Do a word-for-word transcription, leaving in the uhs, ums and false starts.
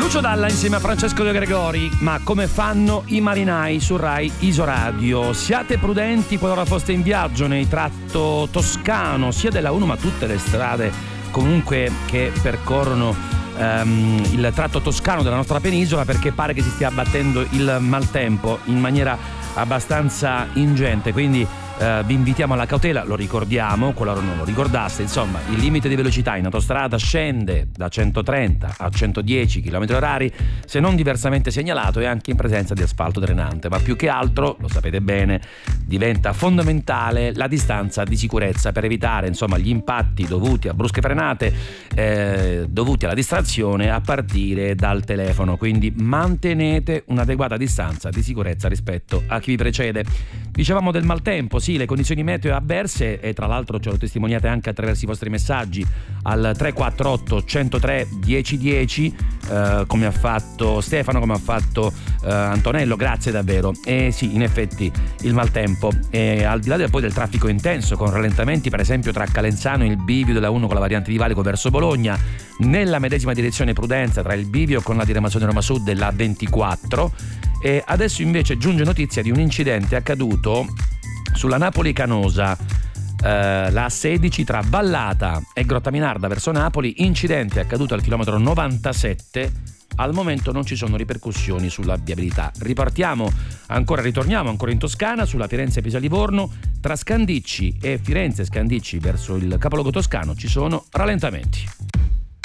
Lucio Dalla insieme a Francesco De Gregori. Ma come fanno i marinai su Rai Isoradio? Siate prudenti qualora foste in viaggio nei tratto toscano sia della uno, ma tutte le strade comunque che percorrono um, il tratto toscano della nostra penisola, perché pare che si stia abbattendo il maltempo in maniera abbastanza ingente, quindi Uh, vi invitiamo alla cautela. Lo ricordiamo, qualora non lo ricordaste, insomma, il limite di velocità in autostrada scende da centotrenta a centodieci chilometri orari se non diversamente segnalato e anche in presenza di asfalto drenante, ma più che altro, lo sapete bene, diventa fondamentale la distanza di sicurezza per evitare, insomma, gli impatti dovuti a brusche frenate, eh, dovuti alla distrazione a partire dal telefono. Quindi mantenete un'adeguata distanza di sicurezza rispetto a chi vi precede. Dicevamo del maltempo, sì, le condizioni meteo avverse, e tra l'altro ce lo testimoniate anche attraverso i vostri messaggi al tre quattro otto centotré dieci, eh, come ha fatto Stefano, come ha fatto eh, Antonello, grazie davvero. E sì, in effetti il maltempo, e al di là del, poi del traffico intenso con rallentamenti per esempio tra Calenzano e il bivio della uno con la variante di Valico verso Bologna, nella medesima direzione Prudenza tra il bivio con la diramazione Roma Sud della ventiquattro. E adesso invece giunge notizia di un incidente accaduto sulla Napoli Canosa, eh, la A sedici tra Vallata e Grottaminarda verso Napoli, incidente accaduto al chilometro novantasette. Al momento non ci sono ripercussioni sulla viabilità. Ripartiamo ancora, ritorniamo ancora in Toscana, sulla Firenze-Pisa-Livorno, tra Scandicci e Firenze Scandicci verso il capoluogo toscano ci sono rallentamenti.